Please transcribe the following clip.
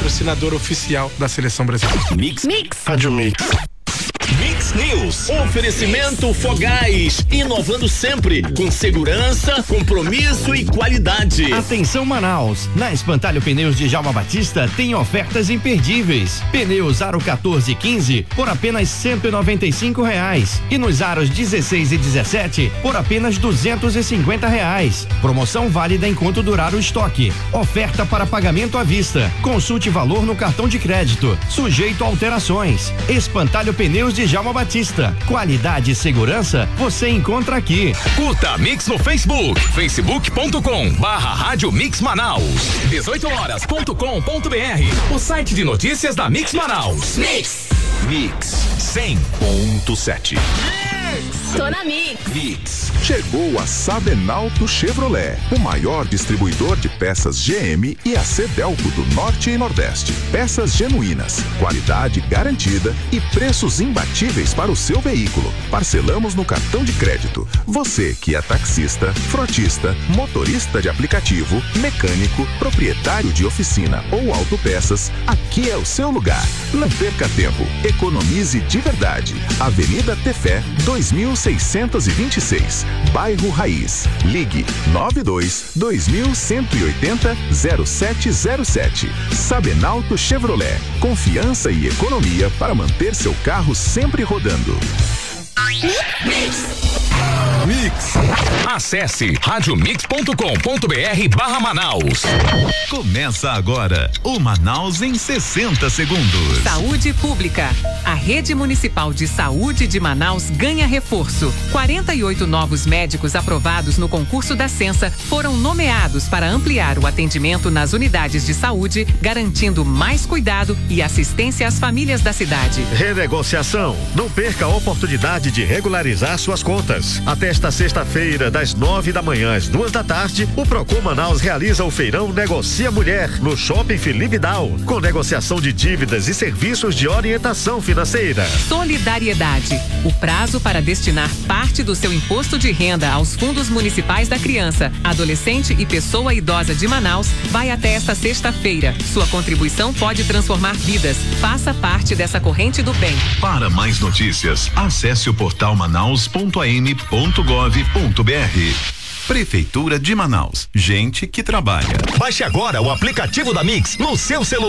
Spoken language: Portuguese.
patrocinador oficial da seleção brasileira. Mix. Rádio Mix. Mix News. Oferecimento Fogás, inovando sempre, com segurança, compromisso e qualidade. Atenção Manaus, na Espantalho Pneus de Djalma Batista tem ofertas imperdíveis. Pneus Aro 14 e 15 por apenas R$195 e nos aros 16 e 17 por apenas R$250. Promoção válida enquanto durar o estoque. Oferta para pagamento à vista. Consulte valor no cartão de crédito. Sujeito a alterações. Espantalho Pneus de Djalma Batista. Qualidade e segurança você encontra aqui. Curta Mix no Facebook, facebook.com/Rádio Mix Manaus. 18horas.com.br, o site de notícias da Mix Manaus. Mix 100.7. Tô na Mix. Mix. Chegou a Sabenalto Chevrolet, o maior distribuidor de peças GM e AC Delco do Norte e Nordeste. Peças genuínas, qualidade garantida e preços imbatíveis para o seu veículo. Parcelamos no cartão de crédito. Você que é taxista, frotista, motorista de aplicativo, mecânico, proprietário de oficina ou autopeças, aqui é o seu lugar. Não perca tempo. Economize de verdade. Avenida Tefé 2626, Bairro Raiz. Ligue 92-2180-0707. Sabenalto Chevrolet. Confiança e economia para manter seu carro sempre rodando. Mix. Acesse radiomix.com.br/Manaus. Começa agora o Manaus em 60 segundos. Saúde pública. A Rede Municipal de Saúde de Manaus ganha reforço. 48 novos médicos aprovados no concurso da Censa foram nomeados para ampliar o atendimento nas unidades de saúde, garantindo mais cuidado e assistência às famílias da cidade. Renegociação. Não perca a oportunidade de regularizar suas contas. Até esta sexta-feira, das 9 da manhã às 2 da tarde, o Procon Manaus realiza o feirão Negocia Mulher no Shopping Felipe Dal, com negociação de dívidas e serviços de orientação financeira. Solidariedade. O prazo para destinar parte do seu imposto de renda aos fundos municipais da criança, adolescente e pessoa idosa de Manaus vai até esta sexta-feira. Sua contribuição pode transformar vidas. Faça parte dessa corrente do bem. Para mais notícias, acesse o portal manaus.am.gov.br. Prefeitura de Manaus. Gente que trabalha. Baixe agora o aplicativo da Mix no seu celular.